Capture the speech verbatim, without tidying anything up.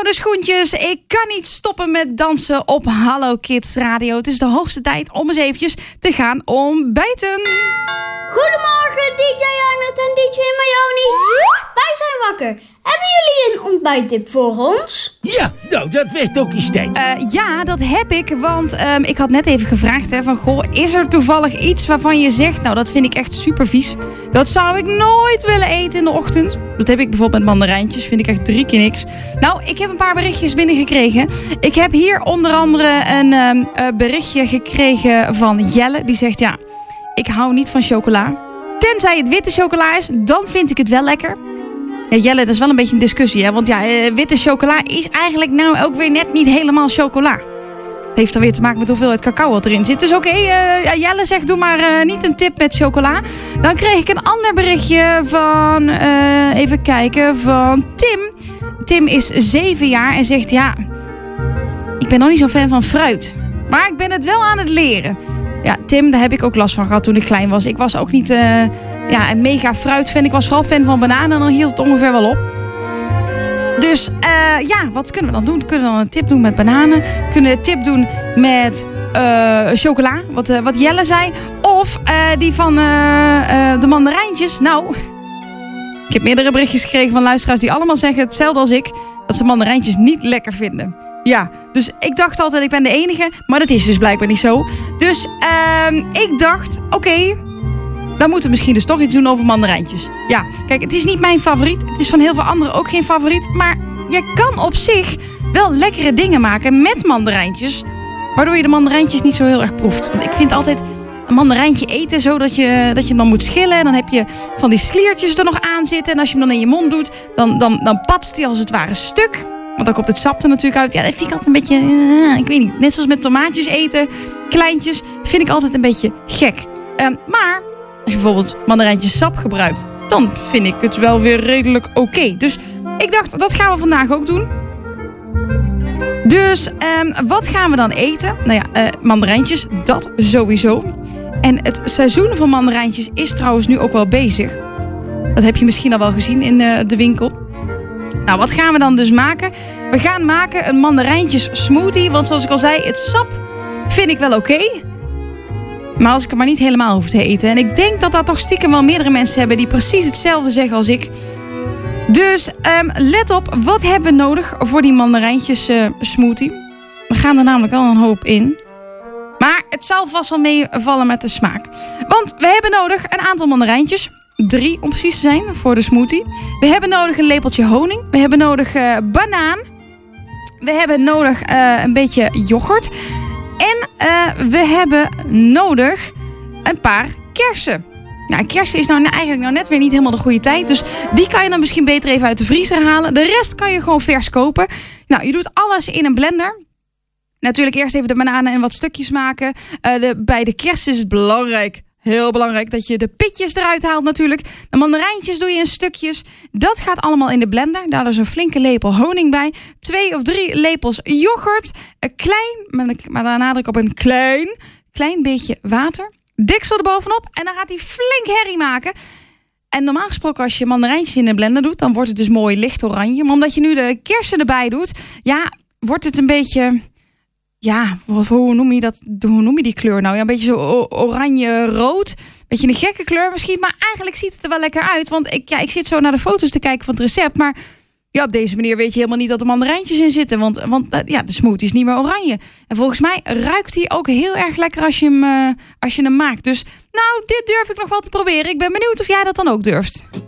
de schoentjes. Ik kan niet stoppen met dansen op Hallo Kids Radio. Het is de hoogste tijd om eens eventjes te gaan ontbijten. Goedemorgen, D J Arnold en D J Mayoni. Wij zijn wakker. Hebben jullie een ontbijttip voor ons? Ja, nou, dat werd ook eens tijd. Uh, ja, dat heb ik, want um, ik had net even gevraagd hè, van... Goh, is er toevallig iets waarvan je zegt... Nou, dat vind ik echt super vies. Dat zou ik nooit willen eten in de ochtend. Dat heb ik bijvoorbeeld met mandarijntjes. Vind ik echt drie keer niks. Nou, ik heb een paar berichtjes binnengekregen. Ik heb hier onder andere een um, uh, berichtje gekregen van Jelle. Die zegt, ja, ik hou niet van chocola. Tenzij het witte chocola is, dan vind ik het wel lekker. Ja, Jelle, dat is wel een beetje een discussie, hè? Want ja, uh, witte chocola is eigenlijk nou ook weer net niet helemaal chocola. Het heeft dan weer te maken met hoeveelheid cacao wat erin zit. Dus oké, okay, uh, Jelle zegt, doe maar uh, niet een tip met chocola. Dan kreeg ik een ander berichtje van, uh, even kijken, van Tim. Tim is zeven jaar en zegt, ja, ik ben nog niet zo'n fan van fruit. Maar ik ben het wel aan het leren. Ja, Tim, daar heb ik ook last van gehad toen ik klein was. Ik was ook niet uh, ja, een mega fruitfan. Ik was vooral fan van bananen en dan hield het ongeveer wel op. Dus uh, ja, wat kunnen we dan doen? Kunnen we dan een tip doen met bananen? Kunnen we een tip doen met uh, chocola, wat, uh, wat Jelle zei? Of uh, die van uh, uh, de mandarijntjes. Nou, ik heb meerdere berichtjes gekregen van luisteraars die allemaal zeggen hetzelfde als ik. Dat ze mandarijntjes niet lekker vinden. Ja, dus ik dacht altijd, ik ben de enige. Maar dat is dus blijkbaar niet zo. Dus uh, ik dacht, oké, okay, dan moeten we misschien dus toch iets doen over mandarijntjes. Ja, kijk, het is niet mijn favoriet. Het is van heel veel anderen ook geen favoriet. Maar je kan op zich wel lekkere dingen maken met mandarijntjes. Waardoor je de mandarijntjes niet zo heel erg proeft. Want ik vind altijd een mandarijntje eten zo dat je, dat je hem dan moet schillen. En dan heb je van die sliertjes er nog aan zitten. En als je hem dan in je mond doet, dan, dan, dan patst hij als het ware stuk. Want dan komt het sap er natuurlijk uit. Ja, dat vind ik altijd een beetje, uh, ik weet niet. Net zoals met tomaatjes eten, kleintjes, vind ik altijd een beetje gek. Um, maar als je bijvoorbeeld mandarijntjes sap gebruikt, dan vind ik het wel weer redelijk oké. Okay. Dus ik dacht, dat gaan we vandaag ook doen. Dus um, wat gaan we dan eten? Nou ja, uh, mandarijntjes, dat sowieso. En het seizoen van mandarijntjes is trouwens nu ook wel bezig. Dat heb je misschien al wel gezien in uh, de winkel. Nou, wat gaan we dan dus maken? We gaan maken een mandarijntjes smoothie. Want zoals ik al zei, het sap vind ik wel oké. Okay. Maar als ik het maar niet helemaal hoef te eten. En ik denk dat dat toch stiekem wel meerdere mensen hebben die precies hetzelfde zeggen als ik. Dus um, let op, wat hebben we nodig voor die mandarijntjes uh, smoothie? We gaan er namelijk wel een hoop in. Maar het zal vast wel meevallen met de smaak. Want we hebben nodig een aantal mandarijntjes. Drie om precies te zijn voor de smoothie. We hebben nodig een lepeltje honing. We hebben nodig uh, banaan. We hebben nodig uh, een beetje yoghurt. En uh, we hebben nodig een paar kersen. Nou, kersen is nou eigenlijk nou net weer niet helemaal de goede tijd. Dus die kan je dan misschien beter even uit de vriezer halen. De rest kan je gewoon vers kopen. Nou, je doet alles in een blender. Natuurlijk eerst even de bananen en wat stukjes maken. Uh, de, bij de kersen is het belangrijk... Heel belangrijk dat je de pitjes eruit haalt natuurlijk. De mandarijntjes doe je in stukjes. Dat gaat allemaal in de blender. Daar is een flinke lepel honing bij. Twee of drie lepels yoghurt. Een klein, maar daar nadruk op een klein, klein beetje water. Deksel erbovenop. En dan gaat hij flink herrie maken. En normaal gesproken als je mandarijntjes in de blender doet, dan wordt het dus mooi licht oranje. Maar omdat je nu de kersen erbij doet, ja, wordt het een beetje... Ja, wat, hoe noem je dat? Hoe noem je die kleur nou? Ja, een beetje zo oranje-rood. Beetje een gekke kleur misschien. Maar eigenlijk ziet het er wel lekker uit. Want ik, ja, ik zit zo naar de foto's te kijken van het recept. Maar ja, op deze manier weet je helemaal niet dat er mandarijntjes in zitten. Want, want ja, de smoothie is niet meer oranje. En volgens mij ruikt hij ook heel erg lekker als je hem, uh, als je hem maakt. Dus nou, dit durf ik nog wel te proberen. Ik ben benieuwd of jij dat dan ook durft.